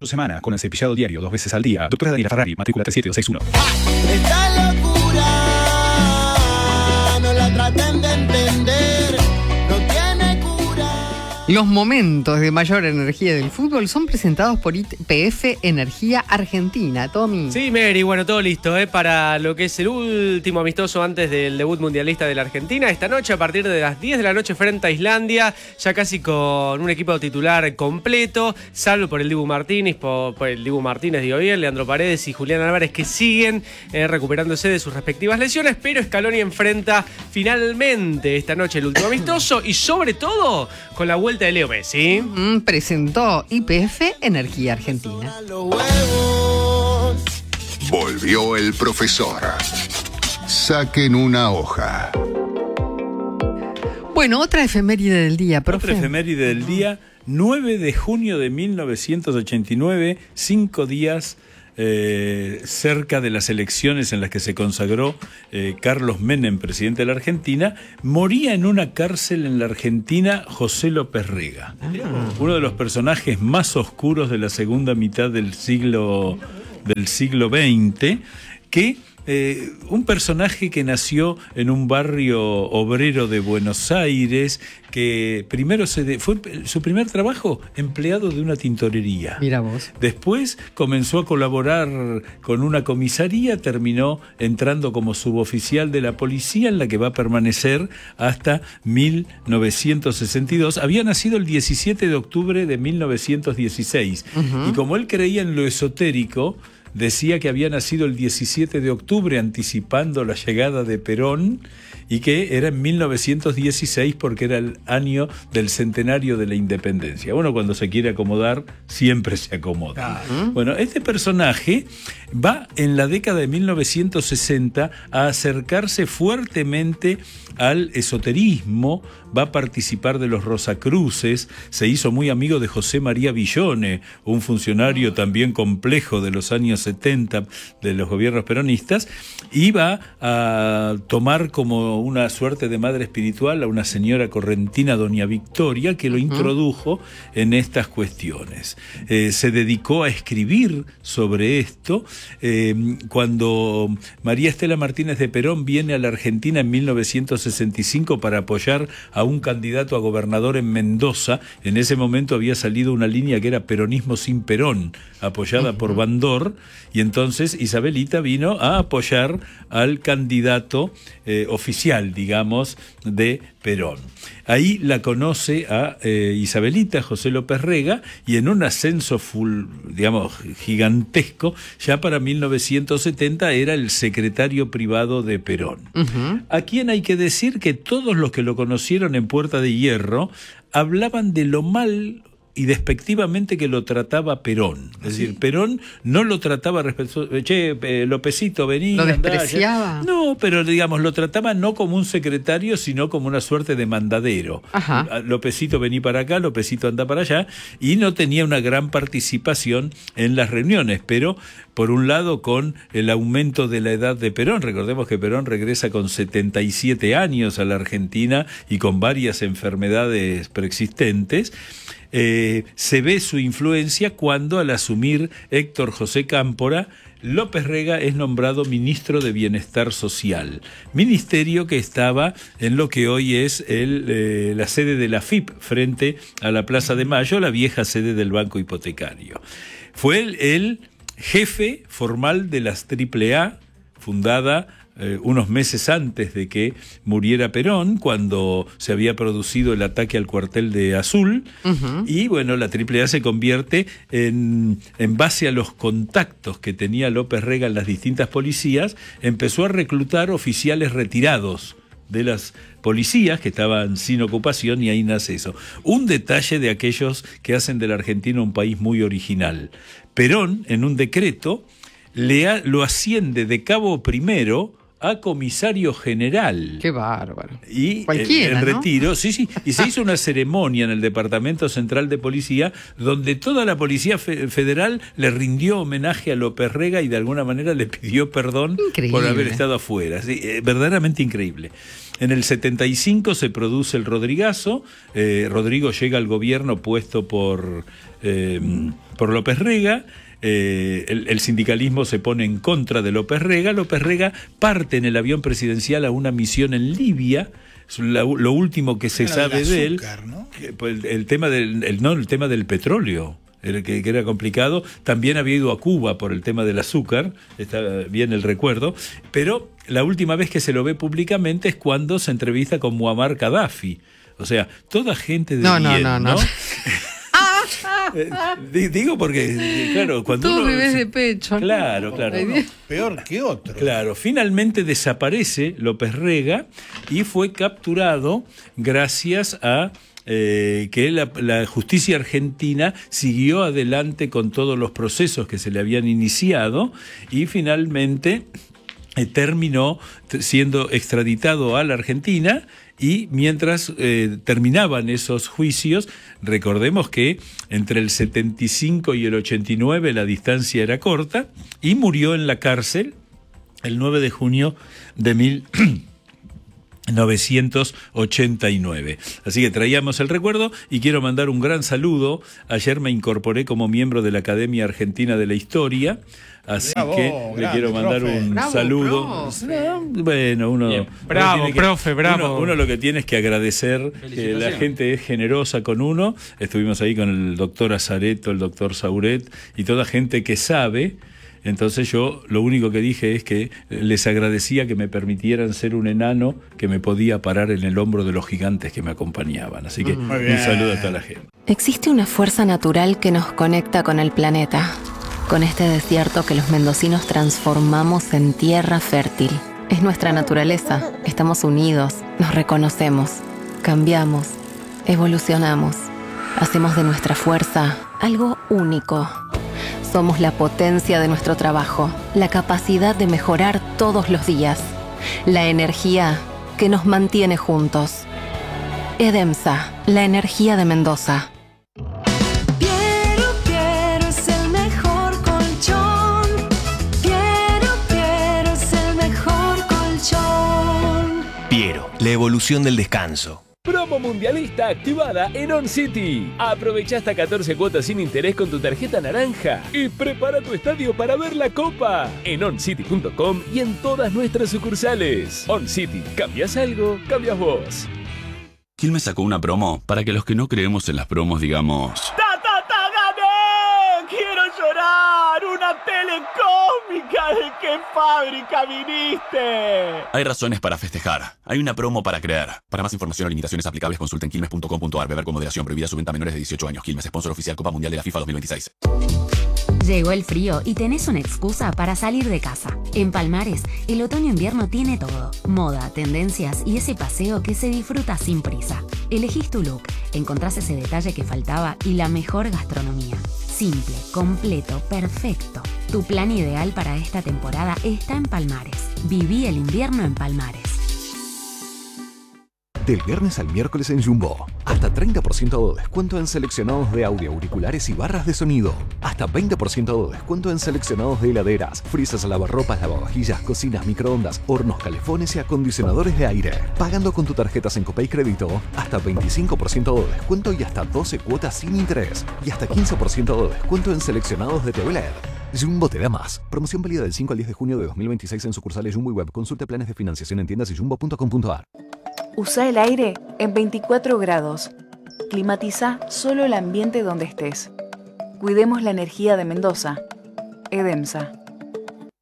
semana con el cepillado diario 2 veces al día. Doctora Daniela Ferrari, matrícula 37261. Esta locura no la traten de entender, no tiene cura. Los momentos de mayor energía del fútbol son presentados por YPF Energía Argentina. Tommy. Sí, Mary, bueno, todo listo, para lo que es el último amistoso antes del debut mundialista de la Argentina. Esta noche, a partir de las 10 de la noche, frente a Islandia, ya casi con un equipo titular completo, salvo por el Dibu Martínez, por el Dibu Martínez, digo bien, Leandro Paredes y Julián Álvarez, que siguen recuperándose de sus respectivas lesiones, pero Scaloni enfrenta finalmente esta noche el último amistoso y sobre todo con la vuelta de Leo Messi. Presentó YPF Energía Argentina. Volvió el profesor. Saquen una hoja. Bueno, otra efeméride del día, profe. Otra efeméride del día, 9 de junio de 1989, 5 días cerca de las elecciones en las que se consagró Carlos Menem, presidente de la Argentina, moría en una cárcel en la Argentina José López Rega, uno de los personajes más oscuros de la segunda mitad del siglo XX, que un personaje que nació en un barrio obrero de Buenos Aires, que primero fue su primer trabajo empleado de una tintorería. Mira vos. Después comenzó a colaborar con una comisaría, terminó entrando como suboficial de la policía, en la que va a permanecer hasta 1962. Había nacido el 17 de octubre de 1916, y como él creía en lo esotérico, decía que había nacido el 17 de octubre anticipando la llegada de Perón y que era en 1916 porque era el año del centenario de la independencia. Bueno, cuando se quiere acomodar, siempre se acomoda. Bueno, este personaje va en la década de 1960 a acercarse fuertemente al esoterismo, va a participar de los Rosacruces, se hizo muy amigo de José María Villone, un funcionario también complejo de los años 70 de los gobiernos peronistas, y va a tomar como una suerte de madre espiritual a una señora correntina, doña Victoria, que lo introdujo en estas cuestiones. Se dedicó a escribir sobre esto. Cuando María Estela Martínez de Perón viene a la Argentina en 1965 para apoyar a un candidato a gobernador en Mendoza, en ese momento había salido una línea que era Peronismo sin Perón, apoyada por Bandor, y entonces Isabelita vino a apoyar al candidato oficial, digamos, de Perón. Ahí la conoce a Isabelita, José López Rega, y en un ascenso gigantesco, ya para 1970 era el secretario privado de Perón. A quien hay que decir que todos los que lo conocieron en Puerta de Hierro hablaban de lo mal y despectivamente que lo trataba Perón. Es decir, Perón no lo trataba Lópezito, vení. ¿Lo despreciaba? No, pero digamos, lo trataba no como un secretario, sino como una suerte de mandadero. Lópezito, vení para acá, Lópezito, anda para allá, y no tenía una gran participación en las reuniones, pero por un lado con el aumento de la edad de Perón, recordemos que Perón regresa con 77 años a la Argentina y con varias enfermedades preexistentes, se ve su influencia cuando, al asumir Héctor José Cámpora, López Rega es nombrado ministro de Bienestar Social, ministerio que estaba en lo que hoy es la sede de la FIP, frente a la Plaza de Mayo, la vieja sede del Banco Hipotecario. Fue el jefe formal de las AAA, fundada unos meses antes de que muriera Perón, cuando se había producido el ataque al cuartel de Azul, y bueno, la AAA se convierte en base a los contactos que tenía López Rega en las distintas policías, empezó a reclutar oficiales retirados de las policías que estaban sin ocupación, y ahí nace eso. Un detalle de aquellos que hacen de la Argentina un país muy original. Perón, en un decreto, lo asciende de cabo primero a comisario general. Qué bárbaro. Y Cualquiera, en ¿no? retiro, sí, y se hizo una ceremonia en el Departamento Central de Policía donde toda la Policía Federal le rindió homenaje a López Rega y de alguna manera le pidió perdón Increíble. por haber estado afuera. Sí, verdaderamente increíble. En el 75 se produce el Rodrigazo. Rodrigo llega al gobierno puesto por López Rega. El sindicalismo se pone en contra de López Rega. López Rega parte en el avión presidencial a una misión en Libia. Es lo último que se sabe de él. ¿No? El tema del petróleo. Que era complicado. También había ido a Cuba por el tema del azúcar, está bien el recuerdo, pero la última vez que se lo ve públicamente es cuando se entrevista con Muammar Gaddafi. O sea, toda gente de bien, ¿no? Digo porque, claro, cuando Todos uno... bebés de pecho. Claro. Uno peor que otro. Claro, finalmente desaparece López Rega y fue capturado gracias a que la justicia argentina siguió adelante con todos los procesos que se le habían iniciado y finalmente terminó siendo extraditado a la Argentina. Y mientras terminaban esos juicios, recordemos que entre el 75 y el 89 la distancia era corta y murió en la cárcel el 9 de junio de 1989. Así que traíamos el recuerdo y quiero mandar un gran saludo. Ayer me incorporé como miembro de la Academia Argentina de la Historia. Así que le quiero mandar un saludo. Bueno, uno... Bien. Bravo, profe, bravo. Uno lo que tiene es que agradecer que la gente es generosa con uno. Estuvimos ahí con el doctor Azareto, el doctor Sauret y toda gente que sabe. Entonces yo lo único que dije es que les agradecía que me permitieran ser un enano que me podía parar en el hombro de los gigantes que me acompañaban. Así que un saludo a toda la gente. Existe una fuerza natural que nos conecta con el planeta, con este desierto que los mendocinos transformamos en tierra fértil. Es nuestra naturaleza. Estamos unidos, nos reconocemos, cambiamos, evolucionamos. Hacemos de nuestra fuerza algo único. Somos la potencia de nuestro trabajo, la capacidad de mejorar todos los días, la energía que nos mantiene juntos. EDEMSA, la energía de Mendoza. Piero es el mejor colchón. Piero es el mejor colchón. Piero, la evolución del descanso. Promo mundialista activada en On City. Aprovecha hasta 14 cuotas sin interés con tu tarjeta naranja y prepara tu estadio para ver la Copa en oncity.com y en todas nuestras sucursales. On City, ¿cambias algo? Cambias vos. Quilmes sacó una promo para que los que no creemos en las promos digamos... ¡Ta! ¡Gané! ¡Quiero llorar! ¡Una telecómica! ¿De qué fábrica viniste? Hay razones para festejar. Hay una promo para creer. Para más información o limitaciones aplicables consulta en quilmes.com.ar. Beber con moderación. Prohibida su venta a menores de 18 años. Quilmes, sponsor oficial Copa Mundial de la FIFA 2026. Llegó el frío y tenés una excusa para salir de casa. En Palmares, el otoño-invierno tiene todo. Moda, tendencias y ese paseo que se disfruta sin prisa. Elegís tu look, encontrás ese detalle que faltaba y la mejor gastronomía. Simple, completo, perfecto. Tu plan ideal para esta temporada está en Palmares. Viví el invierno en Palmares. Del viernes al miércoles en Jumbo. Hasta 30% de descuento en seleccionados de audio, auriculares y barras de sonido. Hasta 20% de descuento en seleccionados de heladeras, frisas, lavarropas, lavavajillas, cocinas, microondas, hornos, calefones y acondicionadores de aire. Pagando con tu tarjeta Sencope y Crédito, hasta 25% de descuento y hasta 12 cuotas sin interés. Y hasta 15% de descuento en seleccionados de TV LED. Jumbo te da más. Promoción válida del 5 al 10 de junio de 2026 en sucursales Jumbo y Web. Consulta planes de financiación en tiendas y jumbo.com.ar. Usa el aire en 24 grados. Climatiza solo el ambiente donde estés. Cuidemos la energía de Mendoza. EDEMSA.